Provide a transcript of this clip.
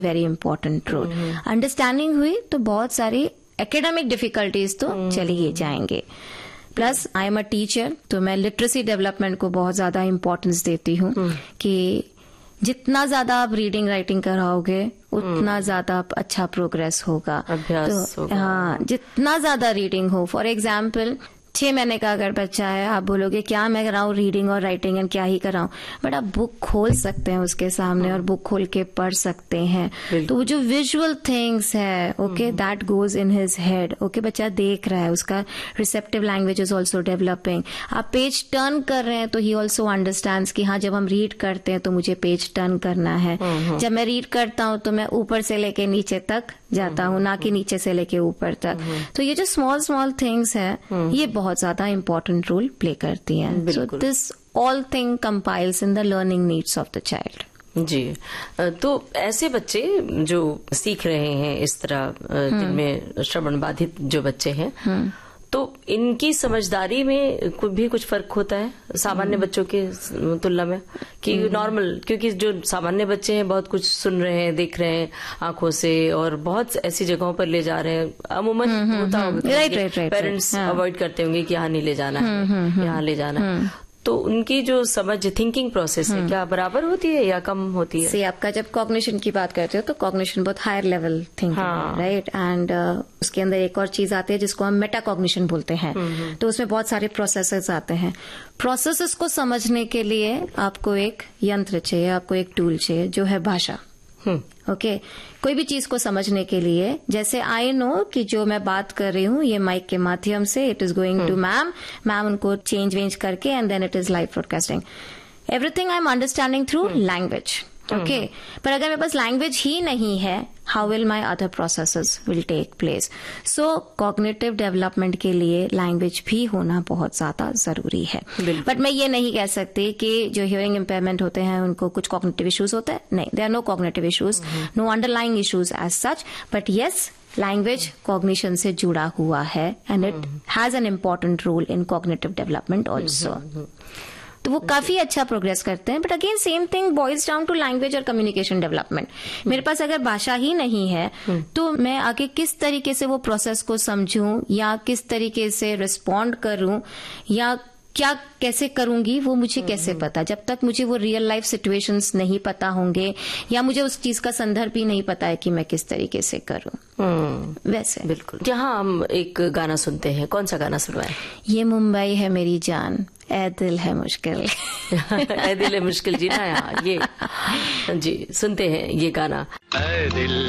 Very important role. Understanding हुई तो बहुत सारी एकेडमिक डिफिकल्टीज तो चली ही जाएंगे। Plus I am a teacher, तो मैं लिटरेसी डेवलपमेंट को बहुत ज्यादा इम्पोर्टेंस देती हूँ कि जितना ज्यादा आप रीडिंग राइटिंग कराओगे उतना ज्यादा अच्छा प्रोग्रेस होगा, अभ्यास होगा। हाँ, जितना ज्यादा रीडिंग हो। फॉर एग्जाम्पल 6 महीने का अगर बच्चा है, आप बोलोगे क्या मैं कराऊं रीडिंग और राइटिंग एंड क्या ही कराऊं, बट आप बुक खोल सकते हैं उसके सामने और बुक खोल के पढ़ सकते हैं। तो वो जो विजुअल थिंग्स है, okay, that goes in his head. Okay, बच्चा देख रहा है, उसका receptive language is also developing. आप पेज टर्न कर रहे हैं तो ही ऑल्सो अंडरस्टैंड्स कि हाँ, जब हम रीड करते हैं तो मुझे पेज टर्न करना है। जब मैं रीड करता हूँ तो मैं ऊपर से लेके नीचे तक जाता हूँ, ना कि नीचे से लेके ऊपर तक। तो ये जो स्मॉल स्मॉल थिंग्स है, ये बहुत ज्यादा इंपॉर्टेंट रोल प्ले करती हैं। So this all thing compiles in the learning needs of the child. जी, तो ऐसे बच्चे जो सीख रहे हैं इस तरह, जिनमें श्रवण बाधित जो बच्चे हैं, तो इनकी समझदारी में भी कुछ फर्क होता है सामान्य बच्चों के तुलना में, कि नॉर्मल, क्योंकि जो सामान्य बच्चे हैं बहुत कुछ सुन रहे हैं, देख रहे हैं आंखों से, और बहुत ऐसी जगहों पर ले जा रहे हैं। अमूमन होता होगा पेरेंट्स अवॉइड करते होंगे कि यहाँ नहीं ले जाना है, यहाँ ले जाना है। तो उनकी जो समझ, थिंकिंग प्रोसेस है, क्या बराबर होती है या कम होती है? से आपका जब कॉग्निशन की बात करते हो तो कॉग्निशन बहुत हायर लेवल थिंकिंग है, राइट? एंड उसके अंदर एक और चीज आती है जिसको हम मेटा कॉग्निशन बोलते हैं। तो उसमें बहुत सारे प्रोसेसेस आते हैं। प्रोसेसेस को समझने के लिए आपको एक यंत्र चाहिए, आपको एक टूल चाहिए, जो है भाषा। ओके, कोई भी चीज को समझने के लिए, जैसे आई नो कि जो मैं बात कर रही हूँ ये माइक के माध्यम से it is going to ma'am उनको चेंज वेंज करके and then it is live broadcasting. Everything I am understanding through language. Okay, पर अगर मेरे पास लैंग्वेज ही नहीं है, how will my other processes will take place? So cognitive development के लिए language भी होना बहुत ज्यादा जरूरी है। बट मैं ये नहीं कह सकती कि जो हियरिंग इम्पेयरमेंट होते हैं उनको कुछ कॉग्निटिव इश्यूज होते हैं। नहीं, there are no cognitive issues, no underlying issues as such, but yes, language cognition से जुड़ा हुआ है and it has an important role in cognitive development also. तो वो काफी अच्छा प्रोग्रेस करते हैं। But again same thing boils down to language और कम्युनिकेशन डेवलपमेंट। मेरे पास अगर भाषा ही नहीं है तो मैं आगे किस तरीके से वो प्रोसेस को समझूं या किस तरीके से रिस्पॉन्ड करूं या क्या कैसे करूंगी, वो मुझे कैसे पता, जब तक मुझे वो रियल लाइफ सिचुएशंस नहीं पता होंगे या मुझे उस चीज का संदर्भ भी नहीं पता है कि मैं किस तरीके से करूं। वैसे बिल्कुल। यहाँ हम एक गाना सुनते हैं, कौन सा गाना सुनवाएं? ये मुंबई है मेरी जान, ए दिल है मुश्किल। ए दिल है मुश्किल जी ना, यहाँ ये जी सुनते हैं ये गाना। ए दिल